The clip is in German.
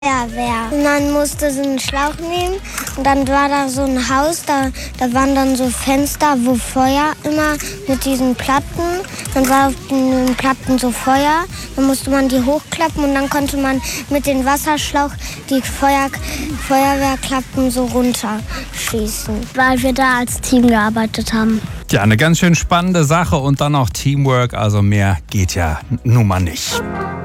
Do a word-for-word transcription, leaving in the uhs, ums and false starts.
Feuerwehr. Und dann musste sie einen Schlauch nehmen und dann war da so ein Haus, da, da waren dann so Fenster, wo Feuer immer mit diesen Platten, dann war auf den Platten so Feuer, dann musste man die hochklappen und dann konnte man mit dem Wasserschlauch die Feuer, Feuerwehrklappen so runterschießen, weil wir da als Team gearbeitet haben. Ja, eine ganz schön spannende Sache und dann auch Teamwork, also mehr geht ja nun mal nicht.